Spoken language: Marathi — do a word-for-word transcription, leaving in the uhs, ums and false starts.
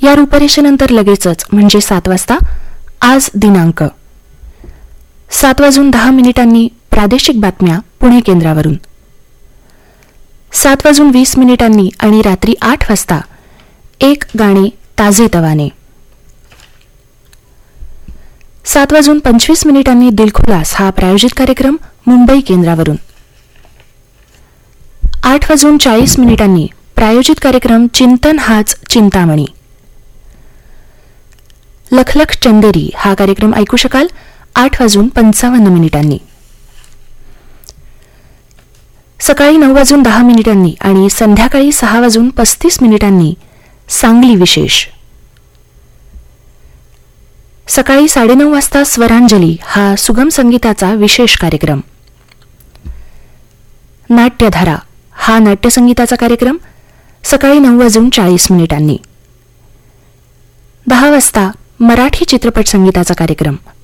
या रूपरेषेनंतर लगेचच म्हणजे सात वाजता आज दिनांक. सात वाजून दहा मिनिटांनी प्रादेशिक बातम्या पुणे केंद्रावरून. सात वाजून वीस मिनिटांनी आणि रात्री आठ वाजता एक गाणे ताजेतवाने. सात वाजून पंचवीस मिनिटांनी दिलखुलास हा प्रायोजित कार्यक्रम मुंबई केंद्रावरून. आठ वाजून चाळीस मिनिटांनी प्रायोजित कार्यक्रम चिंतन हाच चिंतामणी. लखलख चंदेरी हा कार्यक्रम ऐकू शकाल आठ वाजून पंचावन्न मिनिटांनी. सकाळी नऊ वाजून दहा मिनिटांनी आणि संध्याकाळी सहा वाजून पस्तीस मिनिटांनी सांगली विशेष. सकाळी साडेनऊ वाजता स्वरांजली हा सुगम संगीताचा विशेष कार्यक्रम. नाट्यधारा हा नाट्यसंगीताचा कार्यक्रम सकाळी नऊ वाजून चाळीस मिनिटांनी. दहा वाजता मराठी चित्रपट संगीताचा कार्यक्रम